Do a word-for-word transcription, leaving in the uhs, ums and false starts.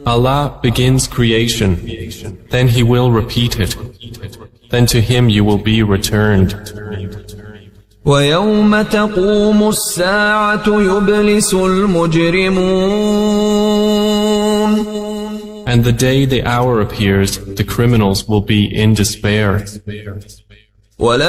Allah begins creation, then He will repeat it. Then to Him you will be returned. وَيَوْمَ تَقُومُ السَّاعَةُ يُبْلِسُ الْمُجْرِمُونَ And the day the hour appears, the criminals will be in despair.